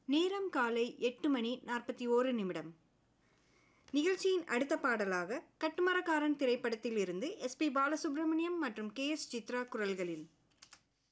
நேரம் காலை 8:41. நிகழ்ச்சியின் அடுத்த பாடலாக கட்டுமரக்காரன் திரைப்படத்தில் இருந்து எஸ்பி பாலசுப்ரமணியம் மற்றும் கே.எஸ். சித்ரா குரல்களில்